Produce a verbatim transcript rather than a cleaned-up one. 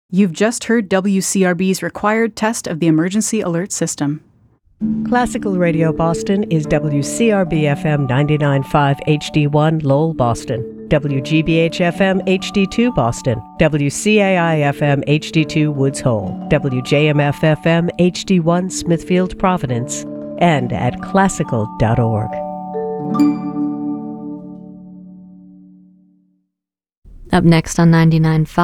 You've just heard W C R B's required test of the emergency alert system. Classical Radio Boston is W C R B F M ninety-nine point five H D one Lowell, Boston, W G B H F M H D two Boston, W C A I F M H D two Woods Hole, W J M F F M H D one Smithfield, Providence, and at classical dot org. Up next on ninety-nine point five